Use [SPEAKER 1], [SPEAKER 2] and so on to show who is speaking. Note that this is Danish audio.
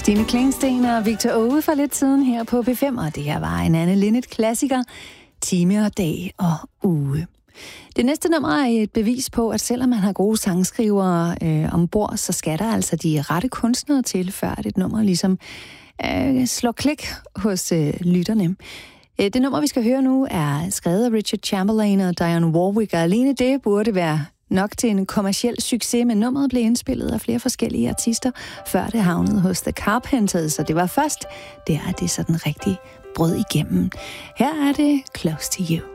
[SPEAKER 1] Stine Klingsten og Victor Åge for lidt siden her på P5, og det her var en Anne Linnet-klassiker, time og dag og uge. Det næste nummer er et bevis på, at selvom man har gode sangskrivere ombord, så skal der altså de rette kunstnere til, før et nummer ligesom slår klik hos lytterne. Det nummer, vi skal høre nu, er skrevet af Richard Chamberlain og Dionne Warwick, og alene det burde være nok til en kommerciel succes, men nummeret blev indspillet af flere forskellige artister, før det havnede hos The Carpenters, så det var først der, det sådan rigtig brød igennem. Her er det Close to You.